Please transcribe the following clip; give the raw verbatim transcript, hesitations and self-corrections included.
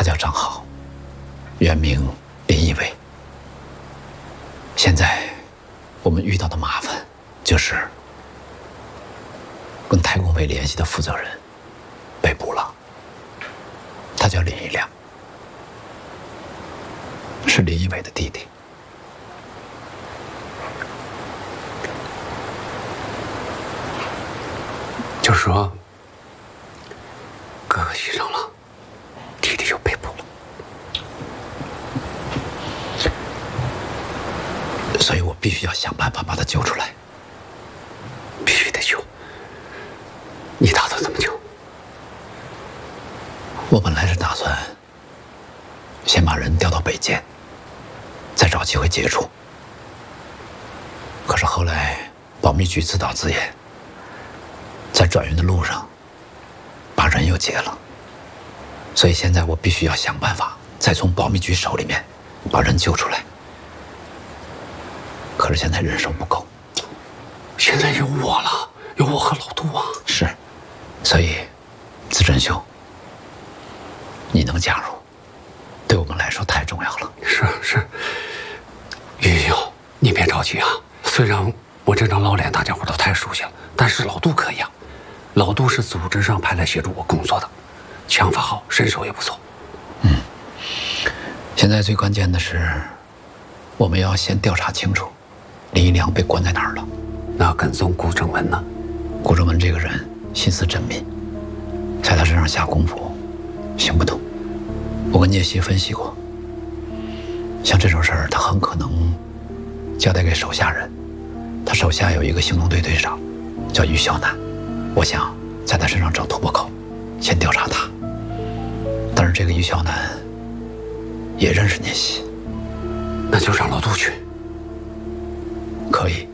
叫张浩，原名林一伟。现在我们遇到的麻烦就是跟太公卫联系的负责人被捕了，他叫林一亮，是林一伟的弟弟。 就是说，哥哥牺牲了，弟弟就被捕了， 所以我必须要想办法把他救出来。 必须得救。你打算怎么救？ 我本来是打算先把人调到北监，再找机会接触。可是后来保密局自导自演，在转运的路上把人又劫了，所以现在我必须要想办法再从保密局手里面把人救出来。可是现在人手不够， 现在有我了，有我和老杜啊。 是，所以资真兄，你能加入，对我们来说太重要了。 是是，玉兄，你别着急啊。虽然我这张老脸大家伙都太熟悉了，但是老杜可以啊。老杜是组织上派来协助我工作的，枪法好，身手也不错。 嗯，现在最关键的是，我们要先调查清楚林一良被关在哪儿了。 那跟踪顾正文呢？ 顾正文这个人心思缜密，在他身上下功夫行不通。我跟聂曦分析过，像这种事儿，他很可能交代给手下人。他手下有一个行动队队长，叫于小南。我想在他身上找突破口，先调查他。但是这个于小南也认识聂曦， 那就让老杜去。 可以。